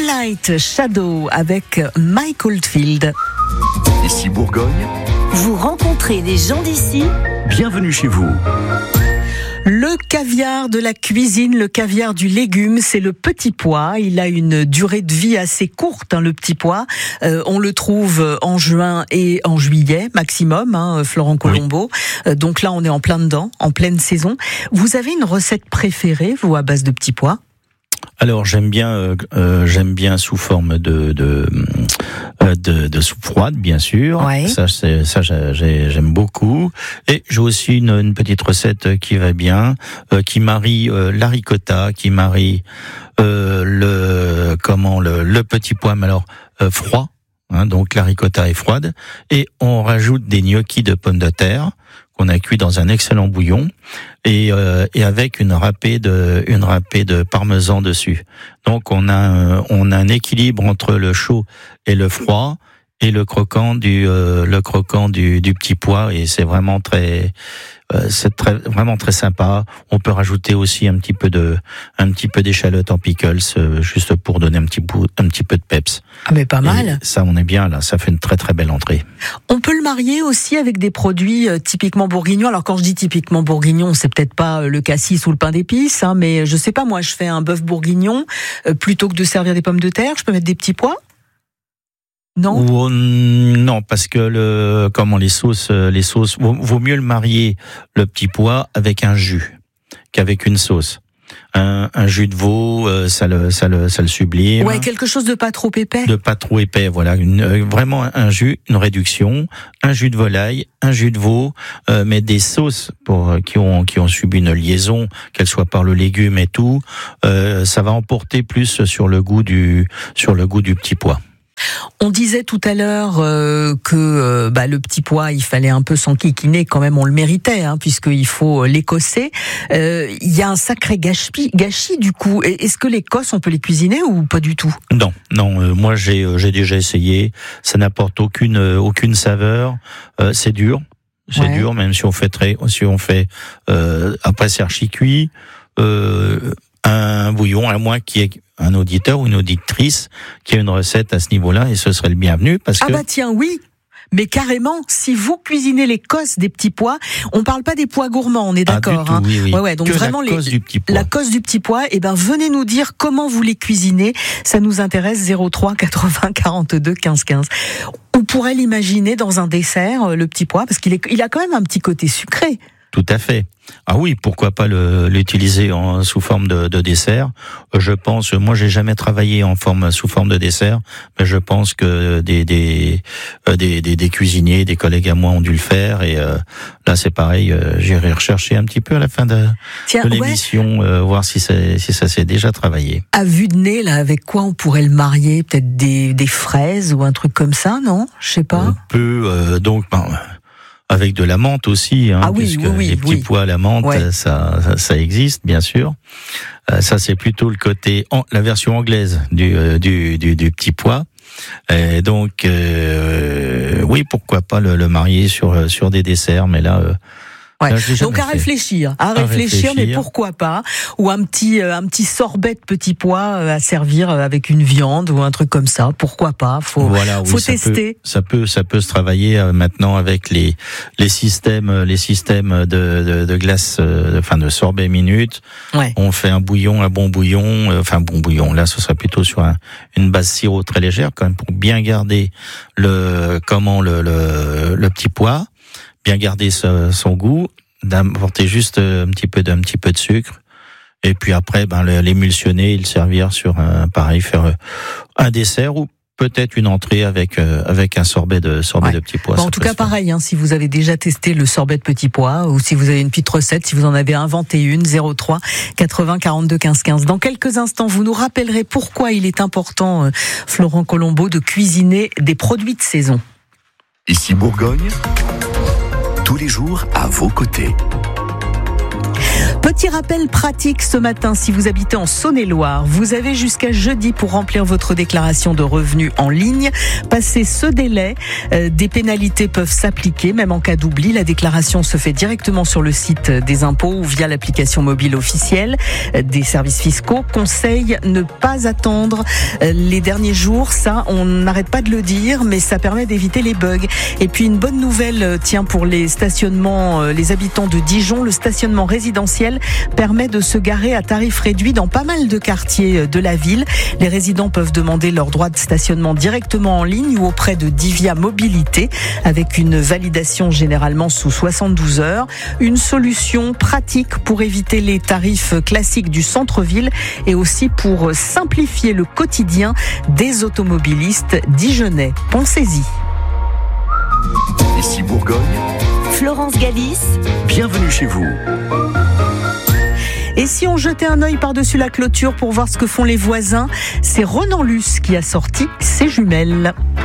Moonlight Shadow avec Mike Oldfield. Ici Bourgogne. Vous rencontrez des gens d'ici. Bienvenue chez vous. Le caviar de la cuisine, le caviar du légume, c'est le petit pois. Il a une durée de vie assez courte, le petit pois. On le trouve en juin et en juillet maximum, Florent Colombo. Oui. Donc là, on est en plein dedans, en pleine saison. Vous avez une recette préférée, vous, à base de petits pois ? Alors j'aime bien sous forme de soupe froide, bien sûr. Ouais. Ça j'aime beaucoup. Et j'ai aussi une petite recette qui va bien, qui marie la ricotta, qui marie le petit pois, mais alors froid. Donc la ricotta est froide et on rajoute des gnocchis de pommes de terre qu'on a cuit dans un excellent bouillon et avec une râpée de parmesan dessus. Donc on a un équilibre entre le chaud et le froid et le croquant du petit pois, et c'est vraiment vraiment très sympa. On peut rajouter aussi un petit peu d'échalote en pickles, juste pour donner un petit peu de peps. Ah mais pas mal. Et ça, on est bien là, ça fait une très très belle entrée. On peut le marier aussi avec des produits typiquement bourguignons. Alors quand je dis typiquement bourguignon, c'est peut-être pas le cassis ou le pain d'épices, mais je sais pas, moi je fais un bœuf bourguignon, plutôt que de servir des pommes de terre, je peux mettre des petits pois. Non. Non, parce que les sauces, vaut mieux le marier, le petit pois, avec un jus qu'avec une sauce. Un jus de veau, ça le sublime. Ouais, quelque chose de pas trop épais. De pas trop épais, voilà. Vraiment un jus, une réduction, un jus de volaille, un jus de veau, mais des sauces qui ont subi une liaison, qu'elles soient par le légume et tout, ça va emporter plus sur le goût du petit pois. On disait tout à l'heure que le petit pois, il fallait un peu s'enquiquiner, quand même on le méritait, puisqu'il faut l'écosser. Il y a un sacré gâchis du coup. Est-ce que l'écosse, on peut les cuisiner ou pas du tout ? Non. Moi j'ai déjà essayé. Ça n'apporte aucune saveur. C'est dur. C'est dur, même si on fait après c'est archi cuit. Un bouillon, à moins qu'il y ait un auditeur ou une auditrice qui a une recette à ce niveau-là, et ce serait le bienvenu, parce que... Ah bah tiens, oui, mais carrément, si vous cuisinez l'écosse des petits pois, on parle pas des pois gourmands, on est d'accord, du tout, oui. Ouais, donc que vraiment la cosse du petit pois. La cosse du petit pois, venez nous dire comment vous les cuisinez, ça nous intéresse. 03 80 42 15 15. On pourrait l'imaginer dans un dessert, le petit pois, parce qu'il a quand même un petit côté sucré. Tout à fait. Ah oui, pourquoi pas l'utiliser sous forme de dessert. Je pense, moi j'ai jamais travaillé sous forme de dessert, mais je pense que des cuisiniers, des collègues à moi ont dû le faire, et là c'est pareil, j'irai rechercher un petit peu à la fin de l'émission, voir si ça s'est déjà travaillé. À vue de nez, là, avec quoi on pourrait le marier ? Peut-être des fraises ou un truc comme ça, non ? Je sais pas. On peut avec de la menthe aussi, puisque les petits pois à la menthe, ça existe, bien sûr. Ça, c'est plutôt le côté, la version anglaise du petit pois. Et donc, oui, pourquoi pas le marier sur des desserts, mais là... Donc à réfléchir, mais pourquoi pas, ou un petit sorbet de petits pois à servir avec une viande ou un truc comme ça, pourquoi pas, faut tester. Ça peut se travailler maintenant avec les systèmes de glace, de sorbet minute. Ouais. On fait un bon bouillon, là ce serait plutôt sur une base sirop très légère quand même, pour bien garder le petit pois, bien garder son goût, d'apporter juste un petit peu de sucre, et puis après l'émulsionner et le servir sur faire un dessert ou peut-être une entrée avec un sorbet de petits pois. En tout cas, pareil, si vous avez déjà testé le sorbet de petits pois, ou si vous avez une petite recette, si vous en avez inventé une, 03 80 42 15 15. Dans quelques instants, vous nous rappellerez pourquoi il est important, Florent Colombo, de cuisiner des produits de saison. Ici Bourgogne, tous les jours à vos côtés. Petit rappel pratique ce matin, si vous habitez en Saône-et-Loire, vous avez jusqu'à jeudi pour remplir votre déclaration de revenus en ligne. Passé ce délai, des pénalités peuvent s'appliquer, même en cas d'oubli. La déclaration se fait directement sur le site des impôts ou via l'application mobile officielle des services fiscaux. Conseil, ne pas attendre les derniers jours. Ça, on n'arrête pas de le dire, mais ça permet d'éviter les bugs. Et puis une bonne nouvelle, pour les stationnements, les habitants de Dijon, le stationnement résidentiel permet de se garer à tarif réduit dans pas mal de quartiers de la ville. Les résidents peuvent demander leur droit de stationnement directement en ligne ou auprès de Divia Mobilité avec une validation généralement sous 72 heures. Une solution pratique pour éviter les tarifs classiques du centre-ville et aussi pour simplifier le quotidien des automobilistes dijonnais. Pensez-y. Ici Bourgogne, Florence Galis, bienvenue chez vous. Et si on jetait un œil par-dessus la clôture pour voir ce que font les voisins, c'est Renan Luce qui a sorti ses jumelles.